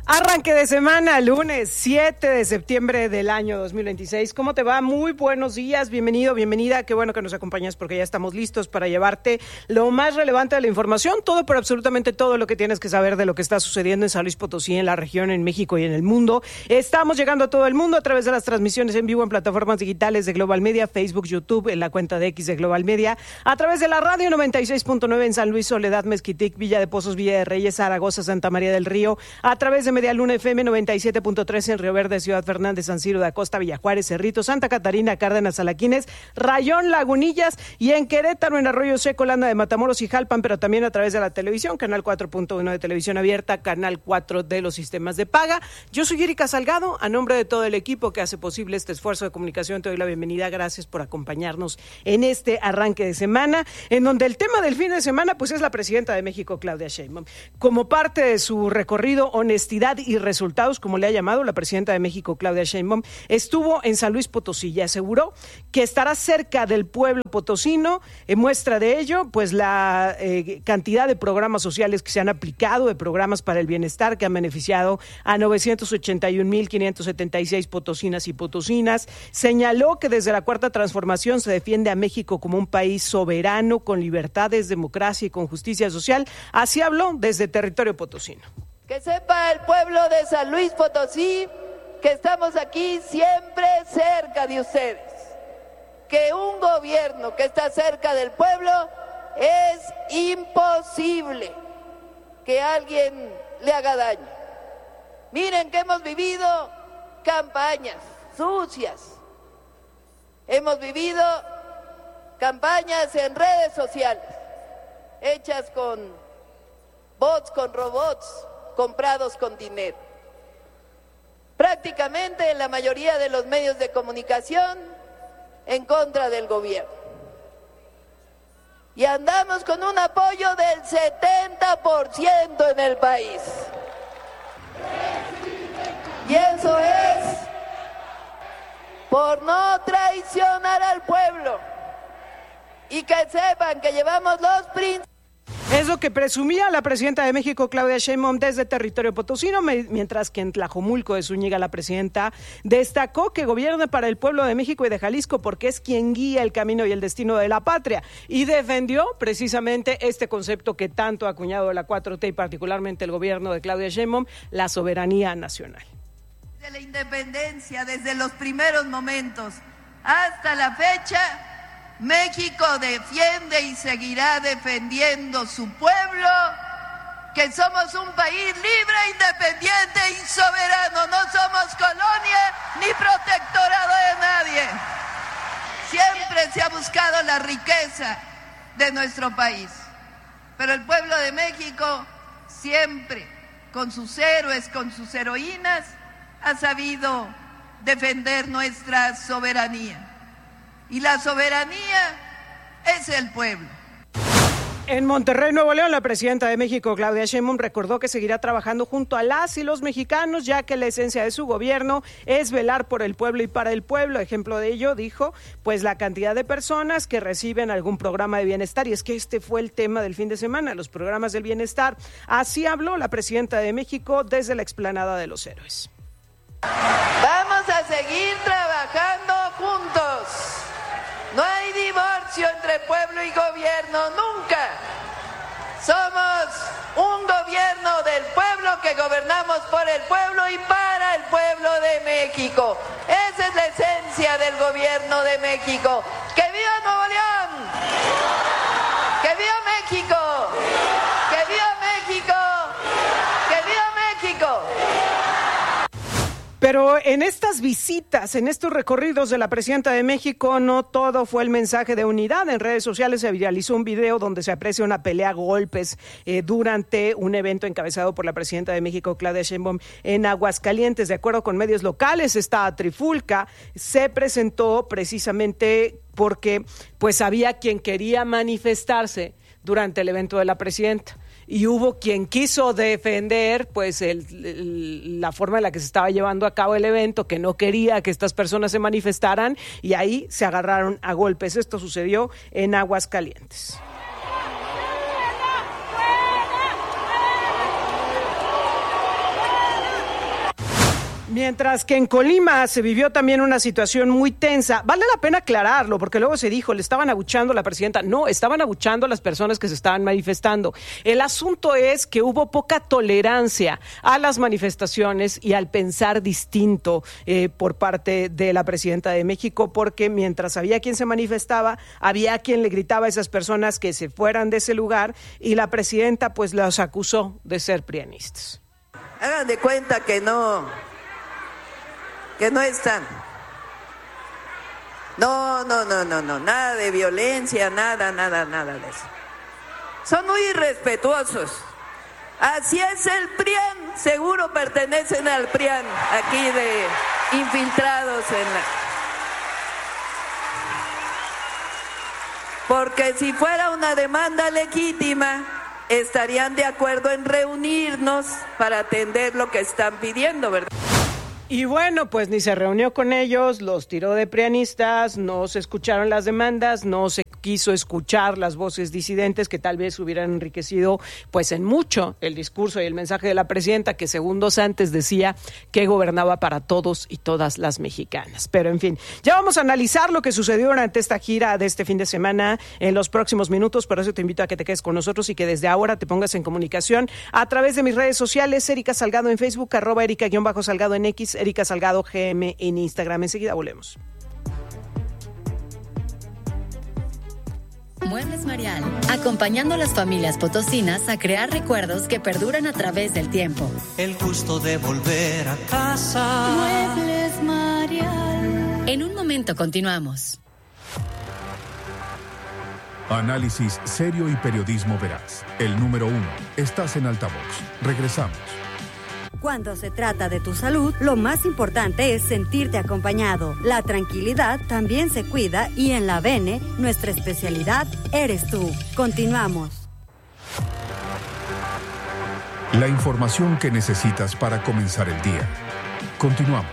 Arranque de semana, lunes 7 de septiembre del año 2026. ¿Cómo te va? Muy buenos días, bienvenido, bienvenida. Qué bueno que nos acompañas porque ya estamos listos para llevarte lo más relevante de la información, todo, pero absolutamente todo lo que tienes que saber de lo que está sucediendo en San Luis Potosí, en la región, en México y en el mundo. Estamos llegando a todo el mundo a través de las transmisiones en vivo en plataformas digitales de Global Media, Facebook, YouTube, en la cuenta de X de Global Media, a través de la radio 96.9 en San Luis, Soledad, Mezquitic, Villa de Pozos, Villa de Reyes, Zaragoza, Santa María del Río, a través de Media Luna FM 97.3 en Río Verde, Ciudad Fernández, San Ciro de Acosta, Villajuárez, Cerrito, Santa Catarina, Cárdenas, Alaquines, Rayón, Lagunillas y en Querétaro, en Arroyo Seco, Landa de Matamoros y Jalpan, pero también a través de la televisión, canal 4.1 de televisión abierta, canal 4 de los sistemas de paga. Yo soy Erika Salgado, a nombre de todo el equipo que hace posible este esfuerzo de comunicación, te doy la bienvenida, gracias por acompañarnos en este arranque de semana, en donde el tema del fin de semana pues es la presidenta de México, Claudia Sheinbaum. Como parte de su recorrido Honestidad y Resultados, como le ha llamado la presidenta de México, Claudia Sheinbaum, estuvo en San Luis Potosí y aseguró que estará cerca del pueblo potosino. Muestra de ello, pues la cantidad de programas sociales que se han aplicado, de programas para el bienestar que han beneficiado a 981,576 potosinas y potosinas. Señaló que desde la Cuarta Transformación se defiende a México como un país soberano, con libertades, democracia y con justicia social. Así habló desde territorio potosino. Que sepa el pueblo de San Luis Potosí que estamos aquí siempre cerca de ustedes, que un gobierno que está cerca del pueblo es imposible que alguien le haga daño. Miren que hemos vivido campañas sucias, hemos vivido campañas en redes sociales, hechas con bots, con robots, comprados con dinero. Prácticamente en la mayoría de los medios de comunicación en contra del gobierno. Y andamos con un apoyo del 70% en el país. Y eso es por no traicionar al pueblo. Y que sepan que llevamos los principios. Es lo que presumía la presidenta de México, Claudia Sheinbaum, desde territorio potosino, mientras que en Tlajomulco de Zúñiga la presidenta destacó que gobierna para el pueblo de México y de Jalisco porque es quien guía el camino y el destino de la patria, y defendió precisamente este concepto que tanto ha acuñado la 4T y particularmente el gobierno de Claudia Sheinbaum, la soberanía nacional. Desde la independencia, desde los primeros momentos hasta la fecha, México defiende y seguirá defendiendo su pueblo, que somos un país libre, independiente y soberano. No somos colonia ni protectorado de nadie. Siempre se ha buscado la riqueza de nuestro país, pero el pueblo de México siempre, con sus héroes, con sus heroínas, ha sabido defender nuestra soberanía. Y la soberanía es el pueblo. En Monterrey, Nuevo León, la presidenta de México, Claudia Sheinbaum, recordó que seguirá trabajando junto a las y los mexicanos, ya que la esencia de su gobierno es velar por el pueblo y para el pueblo. Ejemplo de ello, dijo, pues la cantidad de personas que reciben algún programa de bienestar, y es que este fue el tema del fin de semana, los programas del bienestar. Así habló la presidenta de México desde la explanada de los Héroes. Vamos a seguir trabajando juntos. No hay divorcio entre pueblo y gobierno, nunca. Somos un gobierno del pueblo que gobernamos por el pueblo y para el pueblo de México. Esa es la esencia del gobierno de México. ¡Que viva Nuevo León! ¡Que viva México! ¡Que viva México! ¡Que viva México! Pero en estas visitas, en estos recorridos de la presidenta de México, no todo fue el mensaje de unidad. En redes sociales se viralizó un video donde se aprecia una pelea a golpes durante un evento encabezado por la presidenta de México, Claudia Sheinbaum, en Aguascalientes. De acuerdo con medios locales, esta trifulca se presentó precisamente porque pues había quien quería manifestarse durante el evento de la presidenta. Y hubo quien quiso defender pues la forma en la que se estaba llevando a cabo el evento, que no quería que estas personas se manifestaran, y ahí se agarraron a golpes. Esto sucedió en Aguascalientes. Mientras que en Colima se vivió también una situación muy tensa. Vale la pena aclararlo, porque luego se dijo, le estaban abuchando a la presidenta. No, estaban abuchando a las personas que se estaban manifestando. El asunto es que hubo poca tolerancia a las manifestaciones y al pensar distinto por parte de la presidenta de México, porque mientras había quien se manifestaba, había quien le gritaba a esas personas que se fueran de ese lugar, y la presidenta pues los acusó de ser prianistas. Hagan de cuenta que no están. No, nada de violencia, nada de eso. Son muy irrespetuosos. Así es el PRIAN, seguro pertenecen al PRIAN, aquí de infiltrados Porque si fuera una demanda legítima, estarían de acuerdo en reunirnos para atender lo que están pidiendo, ¿verdad? Y bueno, pues ni se reunió con ellos, los tiró de prianistas, no se escucharon las demandas, no se quiso escuchar las voces disidentes que tal vez hubieran enriquecido pues en mucho el discurso y el mensaje de la presidenta, que segundos antes decía que gobernaba para todos y todas las mexicanas. Pero en fin, ya vamos a analizar lo que sucedió durante esta gira de este fin de semana en los próximos minutos. Por eso te invito a que te quedes con nosotros y que desde ahora te pongas en comunicación a través de mis redes sociales, Erika Salgado en Facebook, @Erika_Salgado en X, Erika Salgado GM en Instagram. Enseguida volvemos. Muebles Marial, acompañando a las familias potosinas a crear recuerdos que perduran a través del tiempo. El gusto de volver a casa. Muebles Marial. En un momento continuamos. Análisis serio y periodismo veraz. El número 1. Estás en altavoz. Regresamos. Cuando se trata de tu salud, lo más importante es sentirte acompañado. La tranquilidad también se cuida y en la Bene, nuestra especialidad eres tú. Continuamos. La información que necesitas para comenzar el día. Continuamos.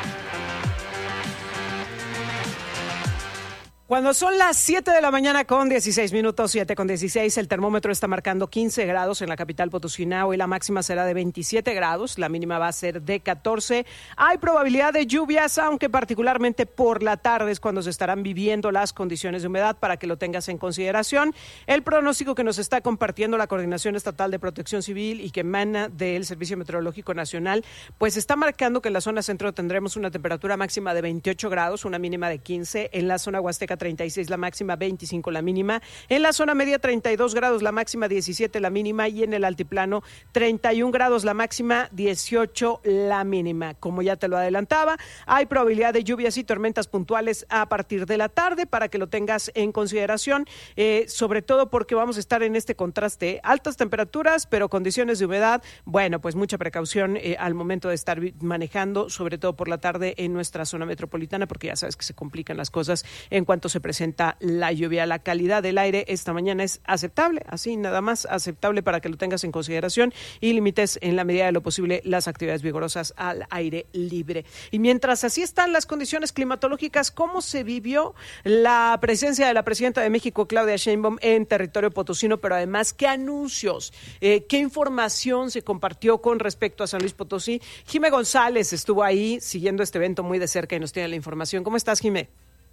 Cuando son las 7 de la mañana con 16 minutos, 7:16, el termómetro está marcando 15 grados en la capital potosina. Hoy la máxima será de 27 grados, la mínima va a ser de 14. Hay probabilidad de lluvias, aunque particularmente por la tarde es cuando se estarán viviendo las condiciones de humedad, para que lo tengas en consideración. El pronóstico que nos está compartiendo la Coordinación Estatal de Protección Civil y que emana del Servicio Meteorológico Nacional, pues está marcando que en la zona centro tendremos una temperatura máxima de 28 grados, una mínima de 15, en la zona huasteca 36 la máxima, 25 la mínima, en la zona media 32 grados la máxima, 17 la mínima, y en el altiplano 31 grados la máxima, 18 la mínima. Como ya te lo adelantaba, hay probabilidad de lluvias y tormentas puntuales a partir de la tarde, para que lo tengas en consideración, sobre todo porque vamos a estar en este contraste, altas temperaturas pero condiciones de humedad. Bueno, pues mucha precaución al momento de estar manejando, sobre todo por la tarde en nuestra zona metropolitana, porque ya sabes que se complican las cosas en cuanto se presenta la lluvia. La calidad del aire esta mañana es aceptable, así nada más aceptable, para que lo tengas en consideración y limites en la medida de lo posible las actividades vigorosas al aire libre. Y mientras así están las condiciones climatológicas, ¿cómo se vivió la presencia de la presidenta de México, Claudia Sheinbaum, en territorio potosino? Pero además, ¿qué anuncios, qué información se compartió con respecto a San Luis Potosí? Jimé González estuvo ahí siguiendo este evento muy de cerca y nos tiene la información. ¿Cómo estás, Jimé?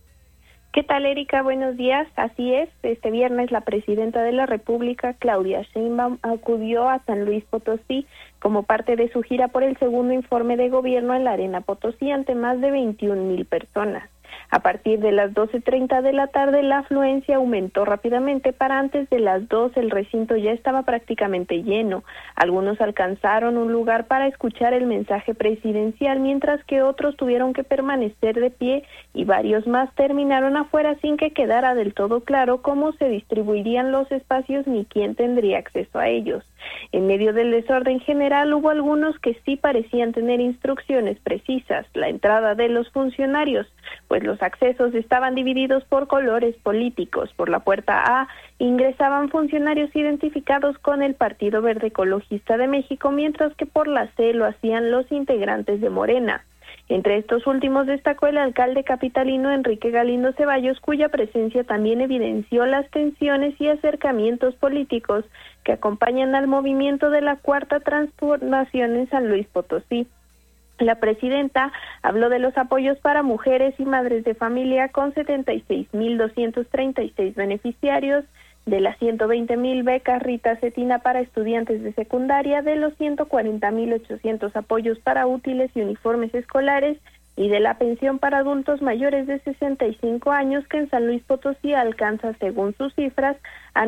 ¿Qué tal, Erika? Buenos días. Así es, este viernes la presidenta de la República, Claudia Sheinbaum, acudió a San Luis Potosí como parte de su gira por el segundo informe de gobierno en la Arena Potosí ante más de 21,000 personas. A partir de las 12:30 de la tarde, la afluencia aumentó rápidamente. Para antes de las 2, el recinto ya estaba prácticamente lleno. Algunos alcanzaron un lugar para escuchar el mensaje presidencial, mientras que otros tuvieron que permanecer de pie y varios más terminaron afuera sin que quedara del todo claro cómo se distribuirían los espacios ni quién tendría acceso a ellos. En medio del desorden general, hubo algunos que sí parecían tener instrucciones precisas: la entrada de los funcionarios, pues los accesos estaban divididos por colores políticos. Por la puerta A ingresaban funcionarios identificados con el Partido Verde Ecologista de México, mientras que por la C lo hacían los integrantes de Morena. Entre estos últimos destacó el alcalde capitalino Enrique Galindo Ceballos, cuya presencia también evidenció las tensiones y acercamientos políticos que acompañan al movimiento de la Cuarta Transformación en San Luis Potosí. La presidenta habló de los apoyos para mujeres y madres de familia con 76,236 beneficiarios, de las 120,000 becas Rita Cetina para estudiantes de secundaria, de los 140,800 apoyos para útiles y uniformes escolares y de la pensión para adultos mayores de 65 años que en San Luis Potosí alcanza, según sus cifras, a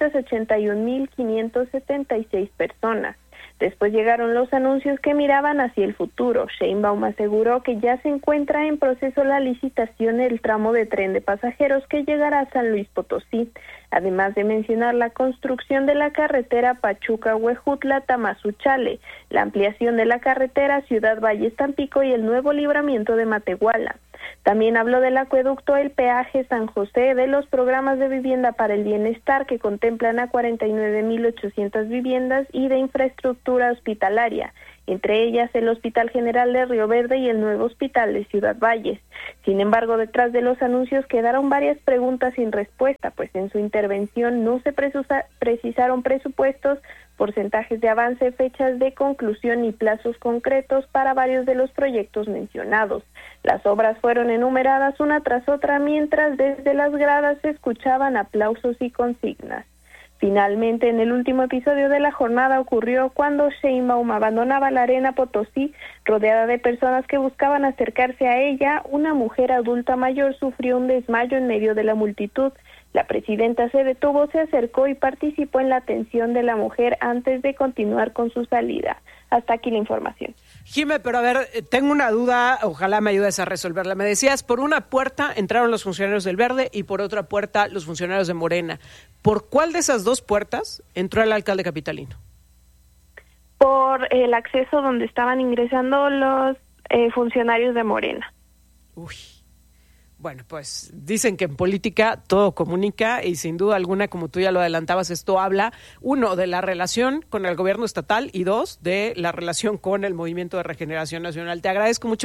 981,576 personas. Después llegaron los anuncios que miraban hacia el futuro. Sheinbaum aseguró que ya se encuentra en proceso la licitación del tramo de tren de pasajeros que llegará a San Luis Potosí, además de mencionar la construcción de la carretera Pachuca-Huejutla-Tamazunchale, la ampliación de la carretera Ciudad Valles-Tampico y el nuevo libramiento de Matehuala. También habló del acueducto El Peaje San José, de los programas de vivienda para el bienestar que contemplan a 49,800 viviendas y de infraestructura hospitalaria, entre ellas el Hospital General de Río Verde y el nuevo Hospital de Ciudad Valles. Sin embargo, detrás de los anuncios quedaron varias preguntas sin respuesta, pues en su intervención no se precisaron presupuestos, porcentajes de avance, fechas de conclusión y plazos concretos para varios de los proyectos mencionados. Las obras fueron enumeradas una tras otra, mientras desde las gradas se escuchaban aplausos y consignas. Finalmente, en el último episodio de la jornada ocurrió cuando Sheinbaum abandonaba la Arena Potosí, rodeada de personas que buscaban acercarse a ella. Una mujer adulta mayor sufrió un desmayo en medio de la multitud. La presidenta se detuvo, se acercó y participó en la atención de la mujer antes de continuar con su salida. Hasta aquí la información. Jime, pero a ver, tengo una duda, ojalá me ayudes a resolverla. Me decías, por una puerta entraron los funcionarios del Verde y por otra puerta los funcionarios de Morena. ¿Por cuál de esas dos puertas entró el alcalde capitalino? Por el acceso donde estaban ingresando los funcionarios de Morena. Uy. Bueno, pues dicen que en política todo comunica y sin duda alguna, como tú ya lo adelantabas, esto habla, uno, de la relación con el gobierno estatal y dos, de la relación con el Movimiento de Regeneración Nacional. Te agradezco mucho.